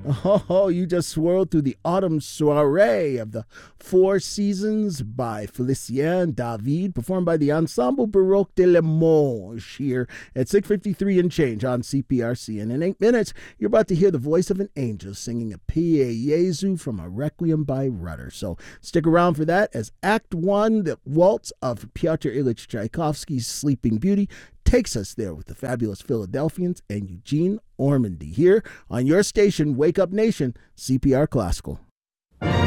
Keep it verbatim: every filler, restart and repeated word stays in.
Oh, you just swirled through the autumn soiree of the Four Seasons by Félicien David, performed by the Ensemble Baroque de Limoges here at six fifty-three and change on C P R C. And in eight minutes, you're about to hear the voice of an angel singing a Pie Jesu from a Requiem by Rutter. So stick around for that as Act One, the waltz of Pyotr Ilyich Tchaikovsky's Sleeping Beauty, takes us there with the fabulous Philadelphians and Eugene Ormandy here on your station, Wake Up Nation, C P R Classical.